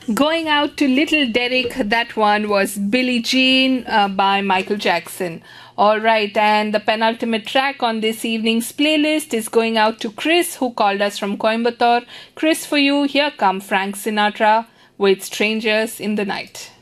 Going out to Little Derek, that one was Billie Jean by Michael Jackson. Alright, and the penultimate track on this evening's playlist is going out to Chris, who called us from Coimbatore. Chris, for you, here come Frank Sinatra with Strangers in the Night.